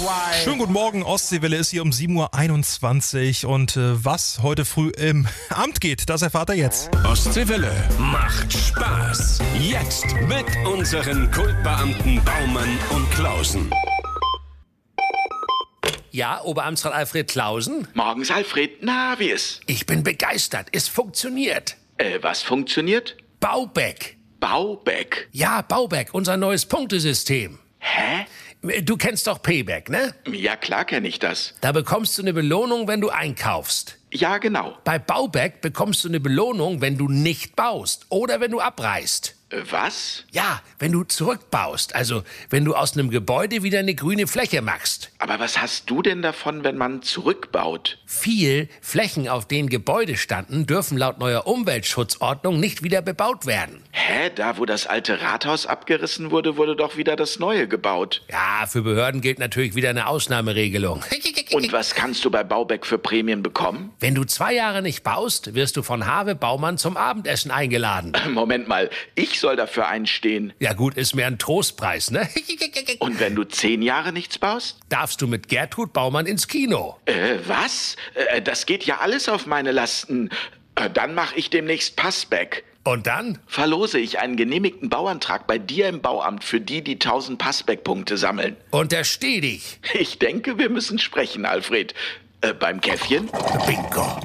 Schönen guten Morgen, Ostseewelle ist hier um 7.21 Uhr und was heute früh im Amt geht, das erfahrt ihr jetzt. Ostseewelle macht Spaß. Jetzt mit unseren Kultbeamten Baumann und Klausen. Ja, Oberamtsrat Alfred Klausen? Morgens, Alfred. Na, wie ist? Ich bin begeistert. Es funktioniert. Was funktioniert? Baubeck. Baubeck. Ja, Baubeck, unser neues Punktesystem. Hä? Du kennst doch Payback, ne? Ja, klar kenne ich das. Da bekommst du eine Belohnung, wenn du einkaufst. Ja, genau. Bei Baubeck bekommst du eine Belohnung, wenn du nicht baust oder wenn du abreißt. Was? Ja, wenn du zurückbaust, also wenn du aus einem Gebäude wieder eine grüne Fläche machst. Aber was hast du denn davon, wenn man zurückbaut? Viel Flächen, auf denen Gebäude standen, dürfen laut neuer Umweltschutzordnung nicht wieder bebaut werden. Hä? Da, wo das alte Rathaus abgerissen wurde, wurde doch wieder das neue gebaut. Ja, für Behörden gilt natürlich wieder eine Ausnahmeregelung. Und was kannst du bei Baubeck für Prämien bekommen? Wenn du 2 Jahre nicht baust, wirst du von Harve Baumann zum Abendessen eingeladen. Moment mal, ich soll dafür einstehen. Ja gut, ist mehr ein Trostpreis, ne? Und wenn du 10 Jahre nichts baust? Darfst du mit Gertrud Baumann ins Kino. Was? Das geht ja alles auf meine Lasten. Dann mache ich demnächst Passback. Und dann? Verlose ich einen genehmigten Bauantrag bei dir im Bauamt für die 1000 Passback-Punkte sammeln. Untersteh dich. Ich denke, wir müssen sprechen, Alfred. Beim Käffchen? Bingo.